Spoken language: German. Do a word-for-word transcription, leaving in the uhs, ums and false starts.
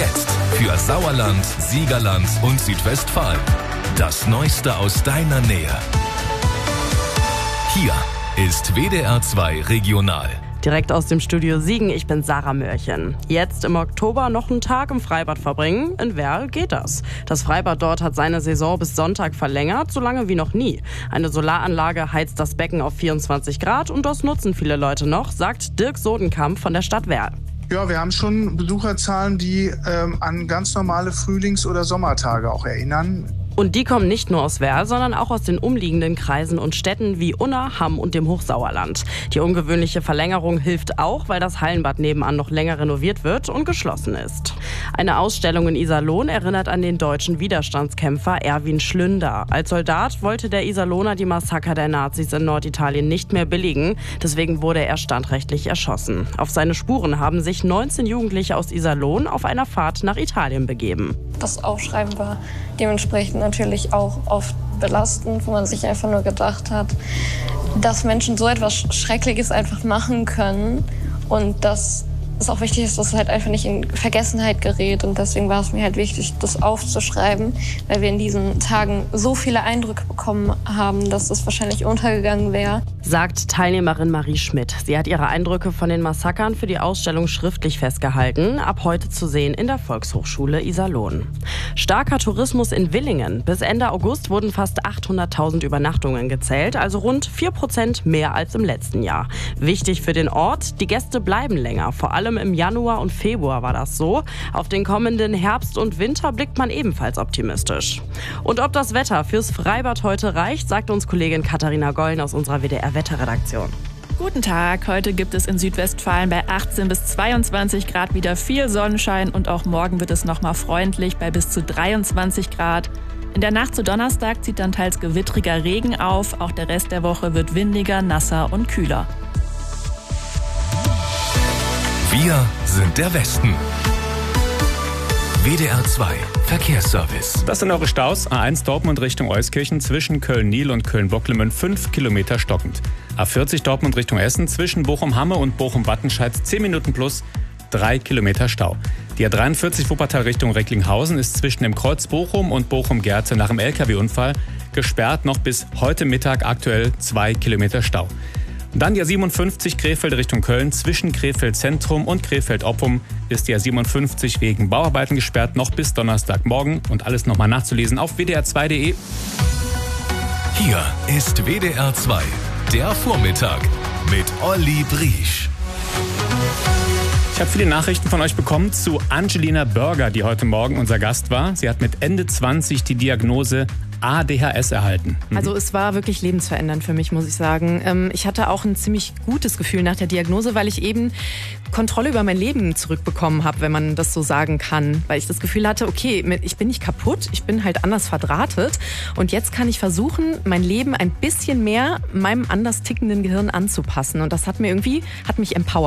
Jetzt für Sauerland, Siegerland und Südwestfalen. Das Neueste aus deiner Nähe. Hier ist W D R zwei Regional. Direkt aus dem Studio Siegen, ich bin Sarah Mörchen. Jetzt im Oktober noch einen Tag im Freibad verbringen? In Werl geht das. Das Freibad dort hat seine Saison bis Sonntag verlängert, so lange wie noch nie. Eine Solaranlage heizt das Becken auf vierundzwanzig Grad und das nutzen viele Leute noch, sagt Dirk Sodenkamp von der Stadt Werl. Ja, wir haben schon Besucherzahlen, die ähm, an ganz normale Frühlings- oder Sommertage auch erinnern. Und die kommen nicht nur aus Werl, sondern auch aus den umliegenden Kreisen und Städten wie Unna, Hamm und dem Hochsauerland. Die ungewöhnliche Verlängerung hilft auch, weil das Hallenbad nebenan noch länger renoviert wird und geschlossen ist. Eine Ausstellung in Iserlohn erinnert an den deutschen Widerstandskämpfer Erwin Schlünder. Als Soldat wollte der Iserlohner die Massaker der Nazis in Norditalien nicht mehr billigen. Deswegen wurde er standrechtlich erschossen. Auf seine Spuren haben sich neunzehn Jugendliche aus Iserlohn auf einer Fahrt nach Italien begeben. Das Aufschreiben war dementsprechend natürlich auch oft belastend, wo man sich einfach nur gedacht hat, dass Menschen so etwas Schreckliches einfach machen können und dass es auch wichtig ist, dass es halt einfach nicht in Vergessenheit gerät. Und deswegen war es mir halt wichtig, das aufzuschreiben, weil wir in diesen Tagen so viele Eindrücke bekommen haben, dass es wahrscheinlich untergegangen wäre. Sagt Teilnehmerin Marie Schmidt. Sie hat ihre Eindrücke von den Massakern für die Ausstellung schriftlich festgehalten. Ab heute zu sehen in der Volkshochschule Iserlohn. Starker Tourismus in Willingen. Bis Ende August wurden fast achthunderttausend Übernachtungen gezählt, also rund vier Prozent mehr als im letzten Jahr. Wichtig für den Ort, die Gäste bleiben länger, vor allem im Januar und Februar war das so. Auf den kommenden Herbst und Winter blickt man ebenfalls optimistisch. Und ob das Wetter fürs Freibad heute reicht, sagt uns Kollegin Katharina Gollen aus unserer W D R-Wetterredaktion. Guten Tag, heute gibt es in Südwestfalen bei achtzehn bis zweiundzwanzig Grad wieder viel Sonnenschein und auch morgen wird es nochmal freundlich bei bis zu dreiundzwanzig Grad. In der Nacht zu Donnerstag zieht dann teils gewittriger Regen auf, auch der Rest der Woche wird windiger, nasser und kühler. Wir sind der Westen. W D R zwei Verkehrsservice. Das sind eure Staus. A eins Dortmund Richtung Euskirchen zwischen Köln-Nil und Köln-Bocklemön fünf Kilometer stockend. A vierzig Dortmund Richtung Essen zwischen Bochum-Hamme und Bochum-Wattenscheid zehn Minuten plus drei Kilometer Stau. Die A dreiundvierzig Wuppertal Richtung Recklinghausen ist zwischen dem Kreuz Bochum und Bochum-Gerze nach dem L K W-Unfall gesperrt. Noch bis heute Mittag aktuell zwei Kilometer Stau. Dann die A siebenundfünfzig Krefeld Richtung Köln. Zwischen Krefeld Zentrum und Krefeld Oppum ist die A siebenundfünfzig wegen Bauarbeiten gesperrt, noch bis Donnerstagmorgen. Und alles nochmal nachzulesen auf w d r zwei punkt d e. Hier ist W D R zwei, der Vormittag mit Olli Briesch. Ich habe viele Nachrichten von euch bekommen zu Angelina Burger, die heute Morgen unser Gast war. Sie hat mit Ende zwanzig die Diagnose A D H S erhalten. Mhm. Also es war wirklich lebensverändernd für mich, muss ich sagen. Ich hatte auch ein ziemlich gutes Gefühl nach der Diagnose, weil ich eben Kontrolle über mein Leben zurückbekommen habe, wenn man das so sagen kann. Weil ich das Gefühl hatte, okay, ich bin nicht kaputt, ich bin halt anders verdrahtet. Und jetzt kann ich versuchen, mein Leben ein bisschen mehr meinem anders tickenden Gehirn anzupassen. Und das hat mir irgendwie, hat mich empowert.